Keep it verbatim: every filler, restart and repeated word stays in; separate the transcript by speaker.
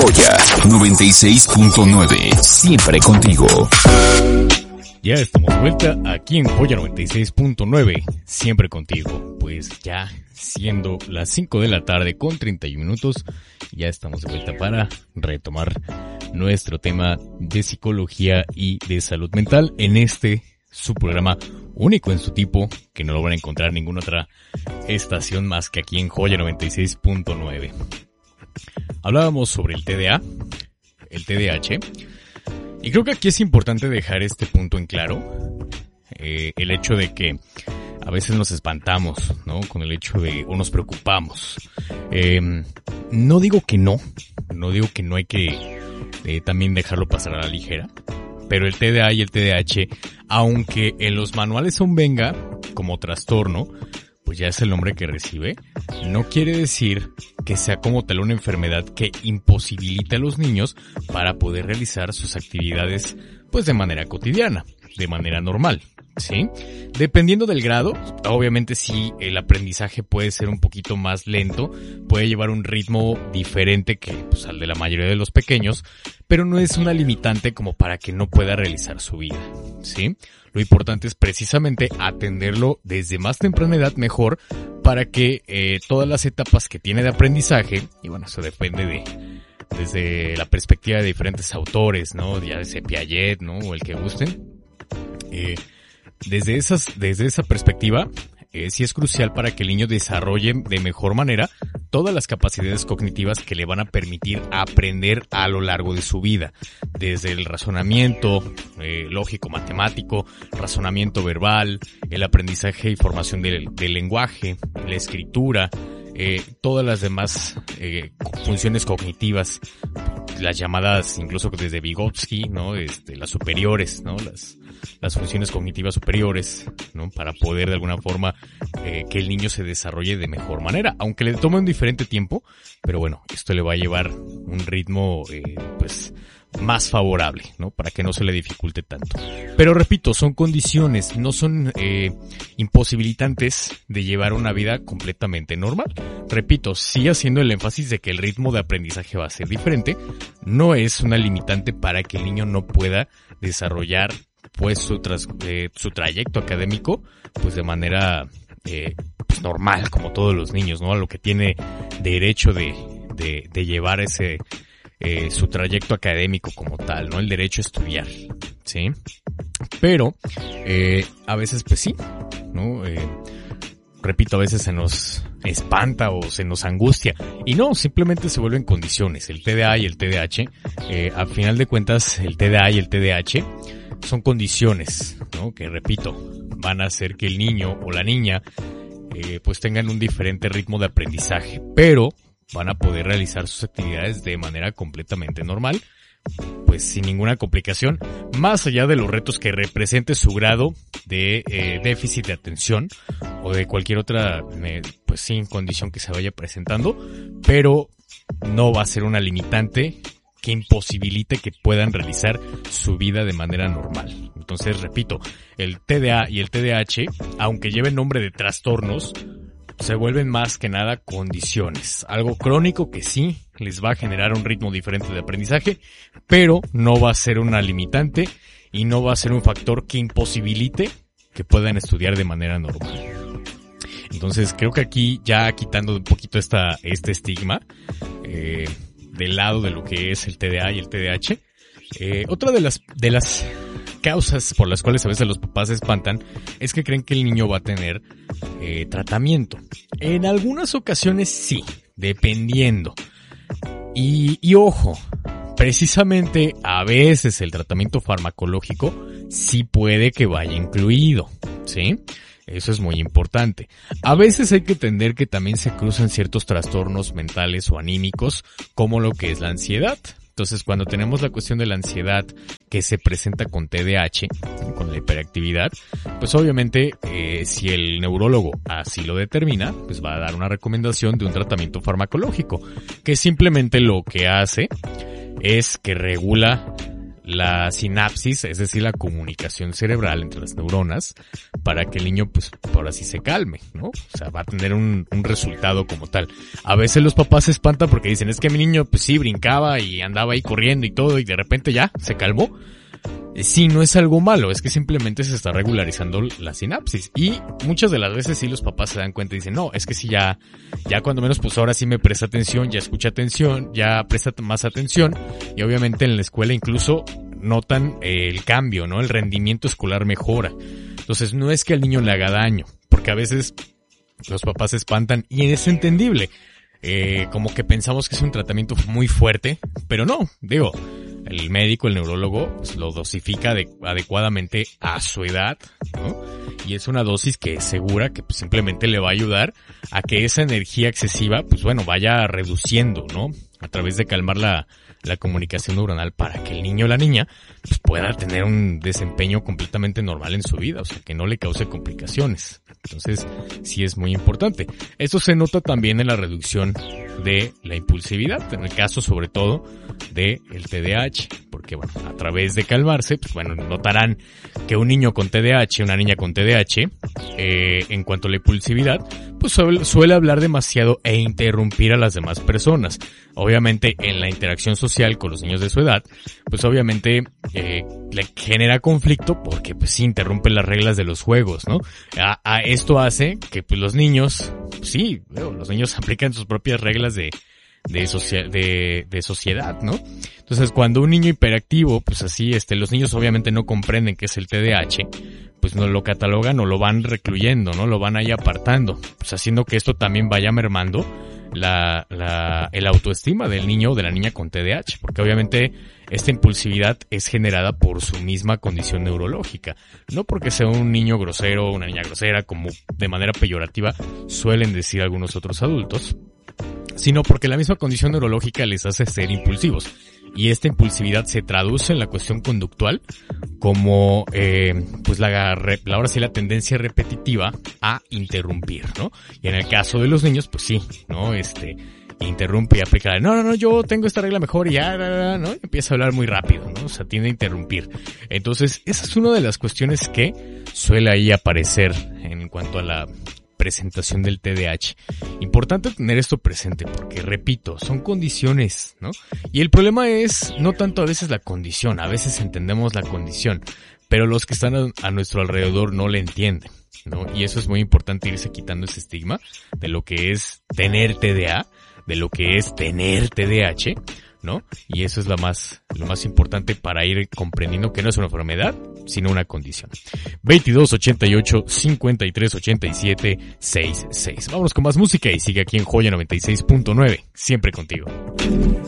Speaker 1: Joya noventa y seis punto nueve, siempre contigo.
Speaker 2: Ya estamos de vuelta aquí en Joya noventa y seis punto nueve, siempre contigo. Pues ya siendo las cinco de la tarde con treinta y uno minutos, ya estamos de vuelta para retomar nuestro tema de psicología y de salud mental en este su programa único en su tipo, que no lo van a encontrar en ninguna otra estación más que aquí en Joya noventa y seis punto nueve. Hablábamos sobre el T D A, el T D A H, y creo que aquí es importante dejar este punto en claro, eh, el hecho de que a veces nos espantamos, ¿no? Con el hecho de, o nos preocupamos. Eh, no digo que no, no digo que no hay que eh, también dejarlo pasar a la ligera, pero el T D A y el T D A H, aunque en los manuales aún venga como trastorno, pues ya es el nombre que recibe, no quiere decir que sea como tal una enfermedad que imposibilite a los niños para poder realizar sus actividades pues de manera cotidiana, de manera normal, ¿sí? Dependiendo del grado, obviamente sí, el aprendizaje puede ser un poquito más lento, puede llevar un ritmo diferente que pues, al de la mayoría de los pequeños, pero no es una limitante como para que no pueda realizar su vida, ¿sí? Lo importante es precisamente atenderlo desde más temprana edad mejor para que eh, todas las etapas que tiene de aprendizaje, y bueno, eso depende de desde la perspectiva de diferentes autores, ¿no? Ya sea Piaget, ¿no? O el que gusten. Eh, desde esas, desde esa perspectiva, eh, sí es crucial para que el niño desarrolle de mejor manera todas las capacidades cognitivas que le van a permitir aprender a lo largo de su vida. Desde el razonamiento eh, lógico, matemático, razonamiento verbal, el aprendizaje y formación del, del lenguaje, la escritura, eh, todas las demás eh, funciones cognitivas, las llamadas incluso desde Vygotsky, ¿no? Este, las superiores, ¿no? Las, las funciones cognitivas superiores, ¿no? Para poder de alguna forma eh, que el niño se desarrolle de mejor manera, aunque le tome un diferente tiempo, pero bueno, esto le va a llevar un ritmo, eh, pues, más favorable, ¿no? Para que no se le dificulte tanto. Pero repito, son condiciones, no son eh, imposibilitantes de llevar una vida completamente normal. Repito, sí haciendo el énfasis de que el ritmo de aprendizaje va a ser diferente, no es una limitante para que el niño no pueda desarrollar pues su, tras, eh, su trayecto académico pues de manera eh, pues, normal, como todos los niños, ¿no? A lo que tiene derecho de, de, de llevar ese Eh, su trayecto académico como tal, ¿no? El derecho a estudiar, ¿sí? Pero, eh, a veces pues sí, ¿no? Eh, repito, a veces se nos espanta o se nos angustia. Y no, simplemente se vuelven condiciones. El T D A y el T D A H, eh, al final de cuentas, el T D A y el T D A H son condiciones, ¿no? Que repito, van a hacer que el niño o la niña, eh, pues tengan un diferente ritmo de aprendizaje. Pero van a poder realizar sus actividades de manera completamente normal, pues sin ninguna complicación, más allá de los retos que represente su grado de eh, déficit de atención o de cualquier otra, eh, pues sí, condición que se vaya presentando, pero no va a ser una limitante que imposibilite que puedan realizar su vida de manera normal. Entonces, repito, el T D A y el T D A H, aunque lleven nombre de trastornos, se vuelven más que nada condiciones. Algo crónico que sí les va a generar un ritmo diferente de aprendizaje, pero no va a ser una limitante y no va a ser un factor que imposibilite que puedan estudiar de manera normal. Entonces creo que aquí ya quitando un poquito esta, este estigma eh, del lado de lo que es el T D A y el T D A H, eh, otra de las, de las causas por las cuales a veces los papás se espantan es que creen que el niño va a tener eh, tratamiento. En algunas ocasiones sí, dependiendo. Y, y ojo, precisamente a veces el tratamiento farmacológico sí puede que vaya incluido, ¿sí? Eso es muy importante. A veces hay que entender que también se cruzan ciertos trastornos mentales o anímicos, como lo que es la ansiedad. Entonces, cuando tenemos la cuestión de la ansiedad que se presenta con T D A H, con la hiperactividad, pues obviamente eh, si el neurólogo así lo determina, pues va a dar una recomendación de un tratamiento farmacológico, que simplemente lo que hace es que regula la sinapsis, es decir, la comunicación cerebral entre las neuronas, para que el niño, pues, ahora sí se calme, ¿no? O sea, va a tener un, un resultado como tal. A veces los papás se espantan porque dicen, es que mi niño, pues sí, brincaba y andaba ahí corriendo y todo, y de repente ya, se calmó. Sí, no es algo malo, es que simplemente se está regularizando la sinapsis. Y muchas de las veces sí los papás se dan cuenta y dicen, no, es que sí ya, ya cuando menos pues ahora sí me presta atención, ya escucha atención, ya presta más atención. Y obviamente en la escuela incluso notan eh, el cambio, ¿no? El rendimiento escolar mejora. Entonces no es que al niño le haga daño, porque a veces los papás se espantan y es entendible. Eh, como que pensamos que es un tratamiento muy fuerte, pero no, digo, el médico, el neurólogo, pues lo dosifica de, adecuadamente a su edad, ¿no? Y es una dosis que es segura, que pues simplemente le va a ayudar a que esa energía excesiva, pues bueno, vaya reduciendo, ¿no? A través de calmar la, la comunicación neuronal para que el niño o la niña pues pueda tener un desempeño completamente normal en su vida, o sea, que no le cause complicaciones. Entonces, sí es muy importante. Esto se nota también en la reducción de la impulsividad, en el caso sobre todo de el T D A H, porque bueno, a través de calmarse, pues bueno, notarán que un niño con T D A H, una niña con T D A H, eh, en cuanto a la impulsividad, pues suele, suele hablar demasiado e interrumpir a las demás personas. Obviamente en la interacción social con los niños de su edad, pues obviamente eh, le genera conflicto porque pues sí interrumpe las reglas de los juegos, ¿no? A, a esto hace que pues los niños, pues, sí, los niños aplican sus propias reglas de de, socia- de de sociedad, ¿no? Entonces cuando un niño hiperactivo, pues así, este, los niños obviamente no comprenden qué es el T D A H, pues no lo catalogan o lo van recluyendo, ¿no? Lo van ahí apartando, pues haciendo que esto también vaya mermando la, la, el autoestima del niño o de la niña con T D A H, porque obviamente esta impulsividad es generada por su misma condición neurológica, no porque sea un niño grosero o una niña grosera, como de manera peyorativa suelen decir algunos otros adultos, sino porque la misma condición neurológica les hace ser impulsivos. Y esta impulsividad se traduce en la cuestión conductual como, eh, pues la, la, ahora sí la tendencia repetitiva a interrumpir, ¿no? Y en el caso de los niños, pues sí, ¿no? Este, interrumpe y aplica, no, no, no, yo tengo esta regla mejor y ya, ¿no? Y empieza a hablar muy rápido, ¿no? O sea, tiende a interrumpir. Entonces, esa es una de las cuestiones que suele ahí aparecer en cuanto a la presentación del T D A H. Importante tener esto presente porque, repito, son condiciones, ¿no? Y el problema es no tanto a veces la condición, a veces entendemos la condición, pero los que están a, a nuestro alrededor no la entienden, ¿no? Y eso es muy importante, irse quitando ese estigma de lo que es tener T D A, de lo que es tener T D A H, ¿no? Y eso es lo más, lo más importante para ir comprendiendo que no es una enfermedad, sino una condición. veintidós ochenta y ocho cincuenta y tres ochenta y siete sesenta y seis. Vámonos con más música y sigue aquí en Joya noventa y seis punto nueve, siempre contigo.